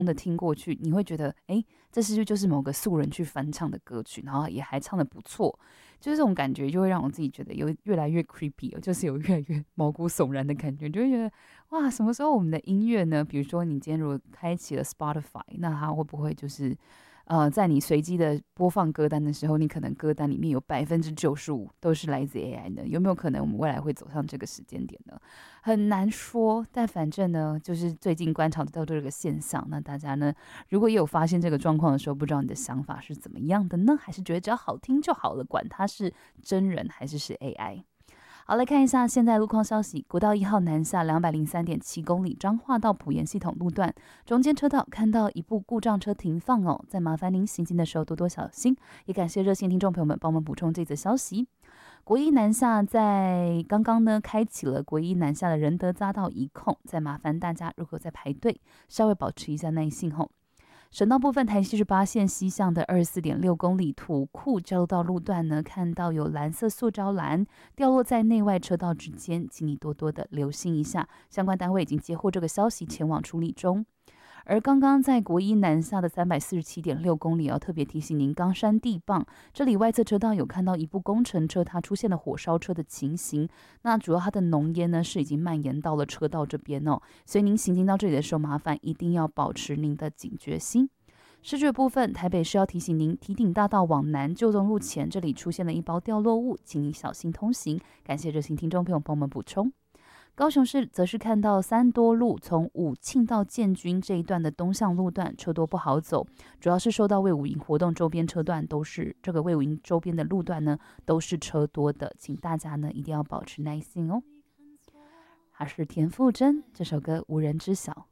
的听过去，你会觉得，哎，这是不是就是某个素人去翻唱的歌曲，然后也还唱的不错，就是这种感觉就会让我自己觉得有越来越 creepy 就是有越来越毛骨悚然的感觉，就会觉得哇，什么时候我们的音乐呢？比如说你今天如果开启了 Spotify，那它会不会就是在你随机的播放歌单的时候，你可能歌单里面有95%都是来自 AI 呢？有没有可能我们未来会走上这个时间点呢？很难说，但反正呢，就是最近观察到这个现象。那大家呢，如果也有发现这个状况的时候，不知道你的想法是怎么样的呢？还是觉得只要好听就好了，管它是真人还是 AI？好，来看一下现在路况消息。国道1号南下203.7公里，彰化到埔盐系统路段中间车道看到一部故障车停放哦，再麻烦您行进的时候多多小心。也感谢热线听众朋友们帮我们补充这则消息。国一南下在刚刚呢开启了国一南下的仁德匝道一控，再麻烦大家如果在排队，稍微保持一下耐性吼。省道部分，台78线西向的24.6公里土库交流道路段呢，看到有蓝色塑胶栏掉落在内外车道之间，请你多多的留心一下。相关单位已经接获这个消息，前往处理中。而刚刚在国一南下的347.6公里，要特别提醒您，冈山地磅这里外侧车道有看到一部工程车，它出现了火烧车的情形。那主要它的浓烟呢是已经蔓延到了车道这边哦，所以您行经到这里的时候，麻烦一定要保持您的警觉心。视觉部分，台北市要提醒您，堤顶大道往南旧中路前这里出现了一包掉落物，请您小心通行。感谢热心听众朋友帮我们补充。高雄市则是看到三多路从武庆到建军这一段的东向路段车多不好走，主要是受到卫武营活动周边车段都是这个卫武营周边的路段呢都是车多的，请大家呢一定要保持耐心哦。还是田馥甄这首歌《无人知晓》。